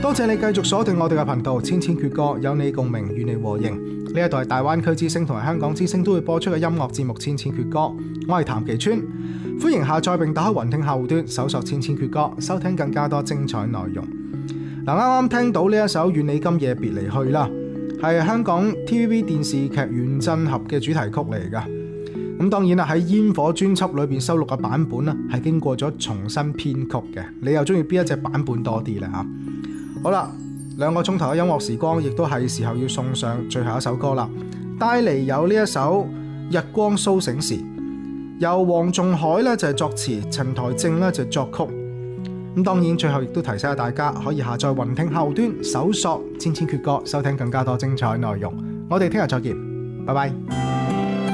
多謝你繼續鎖定我哋嘅頻道，千千闕歌，有你共鳴，與你和應。呢一度係大灣區之聲同埋香港之聲都會播出嘅音樂節目《千千闕歌》，我係譚其川，歡迎下載並打開雲聽客戶端，搜索《千千闕歌》，收聽更加多精彩內容。嗱，啱啱聽到呢一首《願你今夜別離去》啦，係香港 TVB 電視劇《原振俠》嘅主題曲嚟㗎。咁當然啦，喺煙火專輯裏邊收錄嘅版本啦，係經過咗重新編曲嘅。你又中意邊一隻版本多啲咧嚇？好啦，2個鐘頭嘅音樂時光，亦都係時候要送上最後一首歌啦。帶嚟有呢一首《日光蘇醒時》，由黃仲海咧就係作詞，陳台正咧就作曲。咁當然最後亦都提醒下大家，可以下載雲聽客戶端，搜索千千闕歌，收聽更加多精彩內容。我哋聽日再見，拜拜。